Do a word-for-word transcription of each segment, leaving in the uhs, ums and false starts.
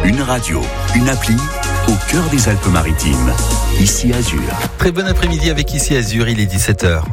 Une radio, une appli au cœur des Alpes-Maritimes. Ici Azur. Très bon après-midi avec Ici Azur, il est dix-sept heures.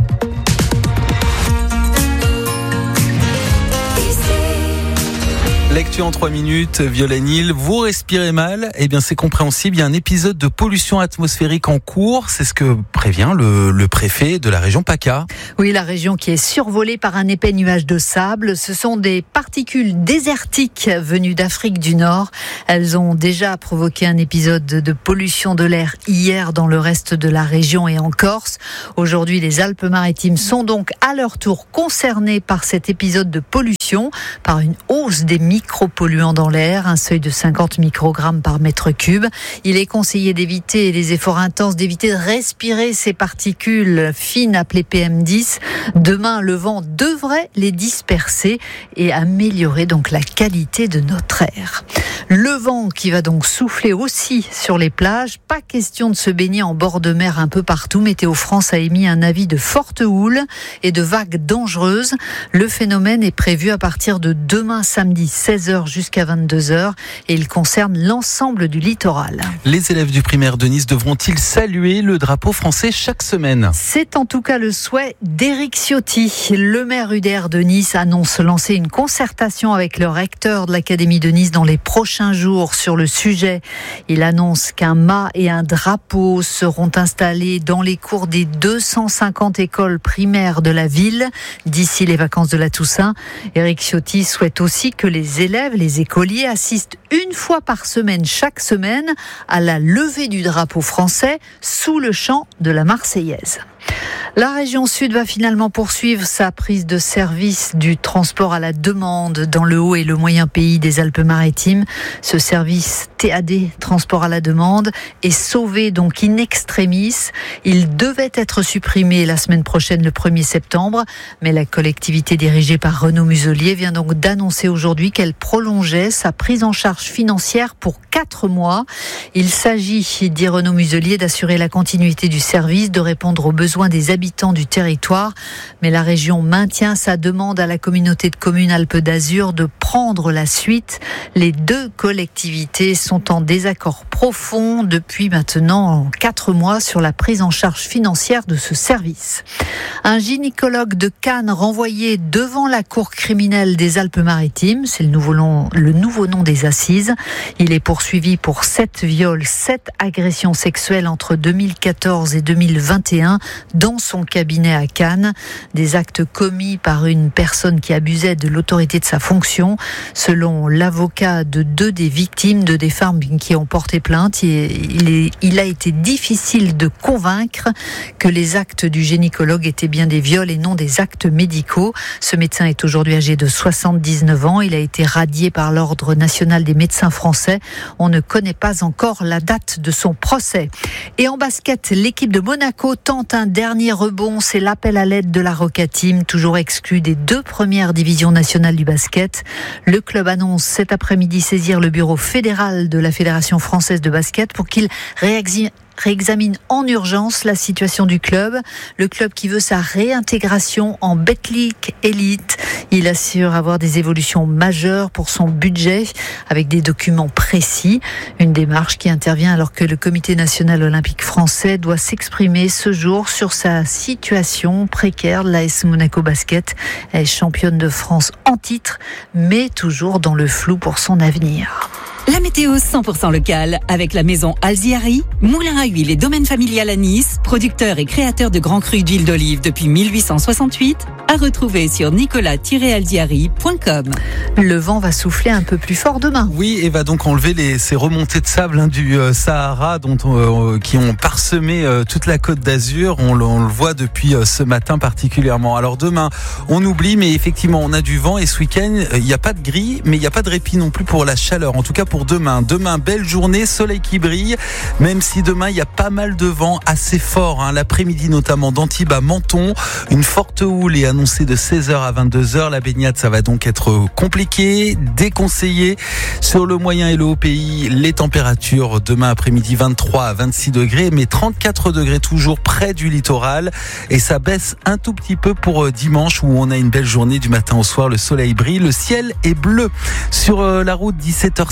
L'actu en trois minutes, Violaine Hill, vous respirez mal, eh bien c'est compréhensible, il y a un épisode de pollution atmosphérique en cours, c'est ce que prévient le, le préfet de la région PACA. Oui, la région qui est survolée par un épais nuage de sable, ce sont des particules désertiques venues d'Afrique du Nord. Elles ont déjà provoqué un épisode de pollution de l'air hier dans le reste de la région et en Corse. Aujourd'hui, les Alpes-Maritimes sont donc à leur tour concernées par cet épisode de pollution, par une hausse des micropolluants dans l'air, un seuil de cinquante microgrammes par mètre cube. Il est conseillé d'éviter les efforts intenses, d'éviter de respirer ces particules fines appelées P M dix. Demain, le vent devrait les disperser et améliorer donc la qualité de notre air. Le vent qui va donc souffler aussi sur les plages. Pas question de se baigner en bord de mer un peu partout. Météo France a émis un avis de forte houle et de vagues dangereuses. Le phénomène est prévu à partir de demain samedi seize heures jusqu'à vingt-deux heures et il concerne l'ensemble du littoral. Les élèves du primaire de Nice devront-ils saluer le drapeau français chaque semaine ? C'est en tout cas le souhait d'Éric Ciotti. Le maire U D R de Nice annonce lancer une concertation avec le recteur de l'Académie de Nice dans les prochains jours sur le sujet. Il annonce qu'un mât et un drapeau seront installés dans les cours des deux cent cinquante écoles primaires de la ville d'ici les vacances de la Toussaint. Éric Ciotti souhaite aussi que les élèves, les écoliers assistent une fois par semaine, chaque semaine, à la levée du drapeau français sous le chant de la Marseillaise. La région Sud va finalement poursuivre sa prise de service du transport à la demande dans le haut et le moyen pays des Alpes-Maritimes. Ce service T A D, transport à la demande, est sauvé donc in extremis. Il devait être supprimé la semaine prochaine, le premier septembre, mais la collectivité dirigée par Renaud Muselier vient donc d'annoncer aujourd'hui qu'elle prolongeait sa prise en charge financière pour quatre mois. Il s'agit, dit Renaud Muselier, d'assurer la continuité du service, de répondre aux besoins des habitants du territoire, mais la région maintient sa demande à la communauté de communes Alpes d'Azur de prendre la suite. Les deux collectivités sont en désaccord profond depuis maintenant quatre mois sur la prise en charge financière de ce service. Un gynécologue de Cannes renvoyé devant la cour criminelle des Alpes-Maritimes, c'est le nouveau nom, le nouveau nom des assises. Il est poursuivi pour sept viols, sept agressions sexuelles entre deux mille quatorze et deux mille vingt et un dans son cabinet à Cannes. Des actes commis par une personne qui abusait de l'autorité de sa fonction. Selon l'avocat de deux des victimes, deux des femmes qui ont porté plainte, il, est, il a été difficile de convaincre que les actes du gynécologue étaient bien des viols et non des actes médicaux. Ce médecin est aujourd'hui âgé de soixante-dix-neuf ans. Il a été radié par l'Ordre national des médecins français. On ne connaît pas encore la date de son procès. Et en basket, l'équipe de Monaco tente un dernier rebond. C'est l'appel à l'aide de la Roca Team, toujours exclu des deux premières divisions nationales du basket. Le club annonce cet après-midi saisir le bureau fédéral de la Fédération française de basket pour qu'il réexamine réexamine en urgence la situation du club. Le club qui veut sa réintégration en Betclic Elite. Il assure avoir des évolutions majeures pour son budget avec des documents précis. Une démarche qui intervient alors que le Comité national olympique français doit s'exprimer ce jour sur sa situation précaire. L'A S Monaco Basket est championne de France en titre, mais toujours dans le flou pour son avenir. La météo cent pour cent locale avec la maison Alziari, moulin à huile et domaine familial à Nice, producteur et créateur de grands crus d'huile d'olive depuis mille huit cent soixante-huit, à retrouver sur nicolas tiret alziari point com. Le vent va souffler un peu plus fort demain. Oui, et va donc enlever les, ces remontées de sable hein, du euh, Sahara dont, euh, qui ont parsemé euh, toute la côte d'Azur. On, on le voit depuis euh, ce matin particulièrement. Alors demain, on oublie, mais effectivement, on a du vent et ce week-end, il euh, n'y a pas de gris, mais il n'y a pas de répit non plus pour la chaleur. En tout cas, pour demain. Demain, belle journée, soleil qui brille, même si demain, il y a pas mal de vent assez fort. Hein, l'après-midi, notamment d'Antibes à Menton. Une forte houle est annoncée de seize heures à vingt-deux heures. La baignade, ça va donc être compliqué, déconseillé. Sur le moyen et le haut pays, les températures demain après-midi vingt-trois à vingt-six degrés, mais trente-quatre degrés toujours près du littoral. Et ça baisse un tout petit peu pour dimanche où on a une belle journée du matin au soir. Le soleil brille, le ciel est bleu. Sur la route, dix-sept heures cinq,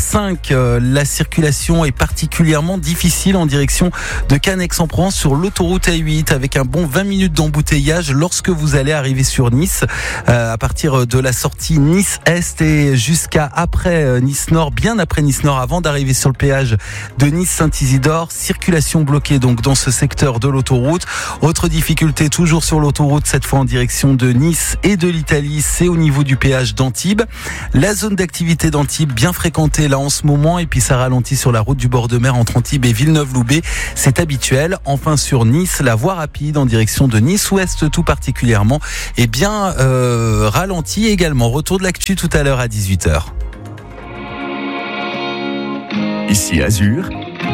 Dunkerque, euh, la circulation est particulièrement difficile en direction de Cannes-Aix-en-Provence sur l'autoroute A huit avec un bon vingt minutes d'embouteillage lorsque vous allez arriver sur Nice euh, à partir de la sortie Nice-Est et jusqu'à après euh, Nice-Nord, bien après Nice-Nord, avant d'arriver sur le péage de Nice-Saint-Isidore. Circulation bloquée donc dans ce secteur de l'autoroute. Autre difficulté toujours sur l'autoroute, cette fois en direction de Nice et de l'Italie, c'est au niveau du péage d'Antibes. La zone d'activité d'Antibes bien fréquentée là en ce moment et puis ça ralentit sur la route du bord de mer entre Antibes et Villeneuve-Loubet. C'est habituel. Enfin sur Nice, la voie rapide en direction de Nice-Ouest tout particulièrement est bien euh, ralentie également. Retour de l'actu tout à l'heure à dix-huit heures. Ici Azur.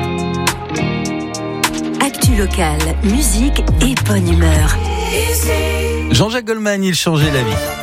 Actu locale, musique et bonne humeur. Jean-Jacques Goldman, il changeait la vie.